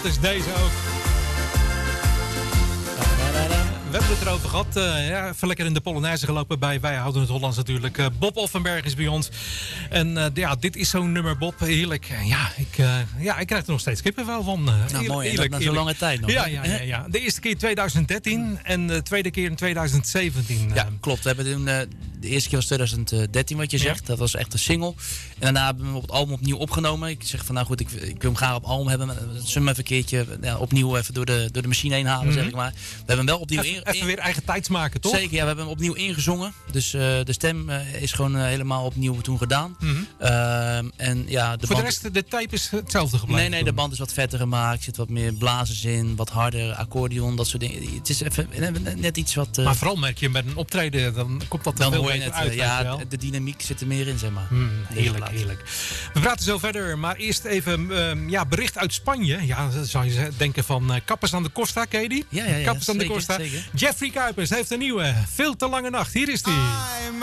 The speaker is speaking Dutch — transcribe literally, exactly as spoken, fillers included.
Dus deze ook. We hebben het erover gehad. Uh, ja, even lekker in de Polonaise gelopen bij Wij Houden Het Hollands natuurlijk. Uh, Bob Offenberg is bij ons. En uh, ja, dit is zo'n nummer, Bob. Heerlijk. Ja, ik, uh, ja, ik krijg er nog steeds kippenvel van. Uh, nou, heerlijk, mooi. En heerlijk, dat na zo'n lange tijd nog. Ja, ja, ja, ja. De eerste keer in twintig dertien en de tweede keer in twintig zeventien. Uh. Ja, klopt. We hebben toen, uh, de eerste keer was twintig dertien wat je zegt. Ja. Dat was echt een single. En daarna hebben we hem op het album opnieuw opgenomen. Ik zeg van nou goed, ik, ik wil hem graag op album hebben. Zullen we hem even een keertje ja, opnieuw even door de, door de machine heen halen, mm-hmm. zeg ik maar. We hebben hem wel opnieuw... Even, even weer eigen tijds maken, toch? Zeker, ja. We hebben hem opnieuw ingezongen. Dus uh, de stem uh, is gewoon uh, helemaal opnieuw toen gedaan. Mm-hmm. Uh, en, ja, de Voor band... de rest, de tape is hetzelfde gebleven? Nee, nee, de band is wat vetter gemaakt. Er zit wat meer blazers in, wat harder, accordeon, dat soort dingen. Het is even net iets wat... Uh... Maar vooral merk je met een optreden, dan komt dat er dan veel hoor je beter het, uit. Ja, de, de dynamiek zit er meer in, zeg maar. Mm, heerlijk, heerlijk. We praten zo verder, maar eerst even uh, ja, bericht uit Spanje. Ja, dan zou je denken van uh, Kappers aan de Costa, ken je die? Ja, ja, ja. Kappers aan de Costa. Zeker. Jeffrey Kuipers heeft een nieuwe, Veel te lange nacht. Hier is die.